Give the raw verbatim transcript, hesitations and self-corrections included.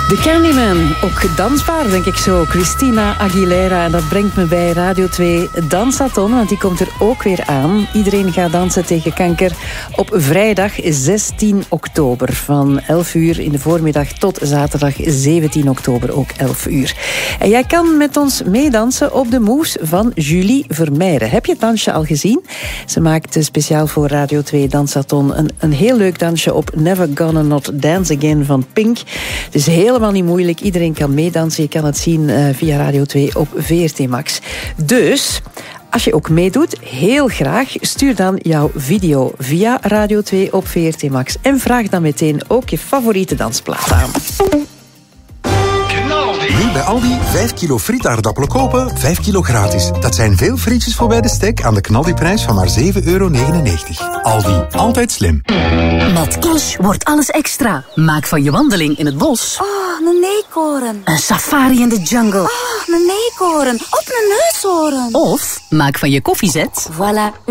De Candyman, ook dansbaar denk ik zo. Christina Aguilera, en dat brengt me bij Radio twee Dansathon, want die komt er ook weer aan. Iedereen gaat dansen tegen kanker op vrijdag zestien oktober. Van elf uur in de voormiddag tot zaterdag zeventien oktober, ook elf uur. En jij kan met ons meedansen op de moves van Julie Vermeijren. Heb je het dansje al gezien? Ze maakt speciaal voor Radio twee Dansathon een, een heel leuk dansje op Never Gonna Not Dance Again van Pink. Het is helemaal niet moeilijk. Iedereen kan meedansen. Je kan het zien uh, via Radio twee op V R T Max. Dus, als je ook meedoet, heel graag, stuur dan jouw video via Radio twee op V R T Max. En vraag dan meteen ook je favoriete dansplaat aan. Nu bij Aldi vijf kilo frietaardappelen kopen, vijf kilo gratis. Dat zijn veel frietjes voor bij de stek aan de knaldiprijs van maar zeven euro negenennegentig. Aldi, altijd slim. Met cash wordt alles extra. Maak van je wandeling in het bos Oh, een eekhoorn. een safari in de jungle. Oh, een eekhoorn. Op een neushoorn. Of maak van je koffiezet Voilà.